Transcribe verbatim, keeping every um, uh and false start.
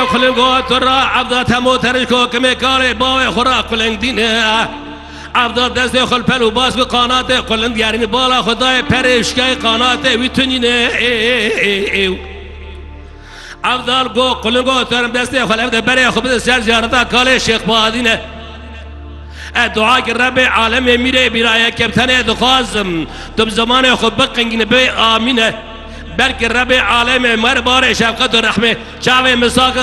خلنگو ترا عبدا تمو ترشکو کمی کاری باوی خورا قلنگ دینه عبدا دست خل پلو باز به قانات قلند یعنی بالا خدای پرشکای قانات ویتونینه عبدال گو قلنگو ترم دست خل افده بری خوب سر زیارتا کاله شیخ بادینه دعا که رب عالم میره بیرای کبتنه دخوازم تب زمان خود بقنگین بی آمینه بلکه رب عالم مر بار شفقت و رحمه چاوه مساق